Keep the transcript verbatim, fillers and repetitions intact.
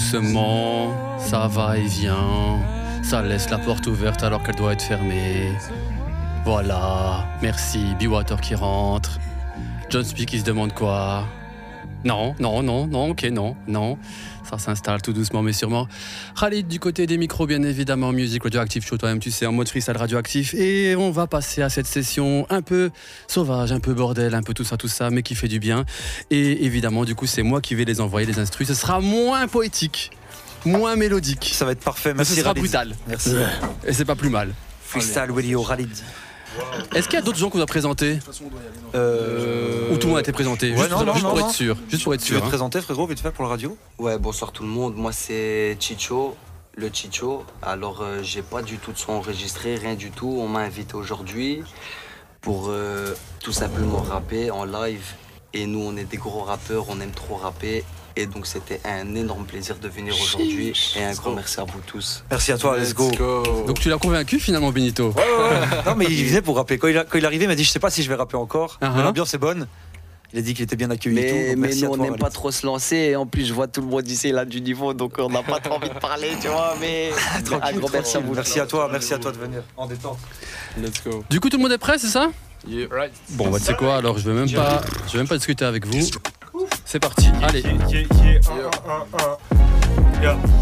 doucement, ça va et vient, ça laisse la porte ouverte alors qu'elle doit être fermée. Voilà, merci, Be-Water qui rentre. John Speak qui se demande quoi? Non, non, non, non, ok, non, non. Ça s'installe tout doucement mais sûrement. Khalid du côté des micros, bien évidemment, Music Radioactive Show, toi-même tu sais, en mode freestyle radioactif. Et on va passer à cette session un peu sauvage, un peu bordel, un peu tout ça, tout ça, mais qui fait du bien. Et évidemment, du coup, c'est moi qui vais les envoyer, les instrus. Ce sera moins poétique, moins mélodique. Ça va être parfait, merci. Ce sera Khalid. brutal. Merci. Et c'est pas plus mal. Freestyle Radio Khalid. Est-ce qu'il y a d'autres gens qu'on doit présenter? Euh... Ou tout le monde a été présenté? Ouais, Juste, non, pour, non, juste non, pour non. être sûr. Juste pour être Tu veux sûr. te hein. présenter, frérot, vite fait pour la radio? Ouais, bonsoir tout le monde. Moi, c'est Chicho, le Chicho. Alors, euh, j'ai pas du tout de son enregistré, rien du tout. On m'a invité aujourd'hui pour euh, tout simplement rapper en live. Et nous, on est des gros rappeurs, on aime trop rapper. Et donc, c'était un énorme plaisir de venir aujourd'hui. Et un grand merci à vous tous. Merci à toi, let's go. Donc tu l'as convaincu finalement, Benito? Ouais, ouais, ouais. Non, mais il venait pour rapper. Quand il, a, quand il est arrivé, il m'a dit je sais pas si je vais rapper encore. Uh-huh. Mais l'ambiance est bonne. Il a dit qu'il était bien accueilli et tout. Mais, donc mais merci nous, à on toi, n'aime pas Khalid. trop se lancer. Et en plus, je vois tout le monde ici, il a du niveau. Donc, on n'a pas trop envie de parler, tu vois. Mais un Tranquille, grand merci à tranquille. vous. Merci à toi, merci à toi de venir. En détente. Let's go. Du coup, tout le monde est prêt, c'est ça? Yeah, right. Bon, bah tu sais quoi, alors je vais même pas, je vais même pas discuter avec vous. C'est parti, allez. Yeah, yeah, yeah, uh, uh, uh, uh. Yeah.